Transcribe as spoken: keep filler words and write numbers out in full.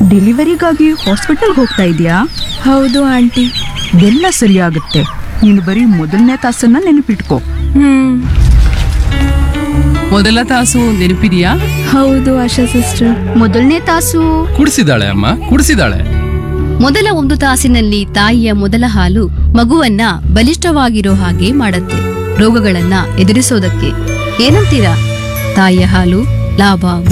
ಡೆಲಿವರಿಗಾಗಿ ಹಾಸ್ಪಿಟಲ್ಗೆ ಹೋಗ್ತಾ ಇದೆಯಾ? ಹೌದು ಆಂಟಿ. ಎಲ್ಲ ಸರಿಯಾಗುತ್ತೆ. ನೀನು ಬರೀ ಮೊದಲನೇ ತಾಸನ್ನ ನೆನಪಿಟ್ಕೋ. ಹ್ಮ್ ಮೊದಲ ತಾಸು ನೆನಪಿದೆಯಾ? ಹೌದು ಆಶಾ ಸಿಸ್ಟರ್. ಮೊದಲನೇ ತಾಸು ಕುಡಿಸಿದಾಳೆ ಅಮ್ಮ, ಕುಡಿಸಿದಾಳೆ. ಮೊದಲ ಒಂದು ತಾಸಿನಲ್ಲಿ ತಾಯಿಯ ಮೊದಲ ಹಾಲು ಮಗುವನ್ನ ಬಲಿಷ್ಠವಾಗಿರೋ ಹಾಗೆ ಮಾಡತ್ತೆ, ರೋಗಗಳನ್ನ ಎದುರಿಸೋದಕ್ಕೆ. ಏನಂತೀರಾ? ತಾಯಿಯ ಹಾಲು ಲಾಭ